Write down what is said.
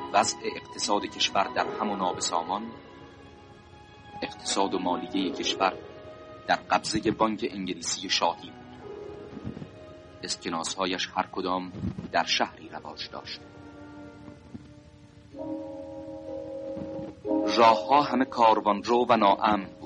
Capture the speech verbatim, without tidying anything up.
وضع اقتصاد کشور در همان آب سامان، اقتصاد و مالیه کشور در قبضه بانک انگلیسی شاهی بود. اسکناس‌هایش هر کدام در شهری رواج داشت. راه‌ها همه کاروانرو و ناامن،